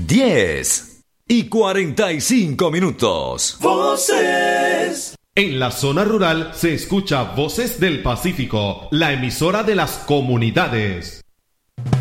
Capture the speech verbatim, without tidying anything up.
diez y cuarenta y cinco minutos. Voces. En la zona rural se escucha Voces del Pacífico, la emisora de las comunidades.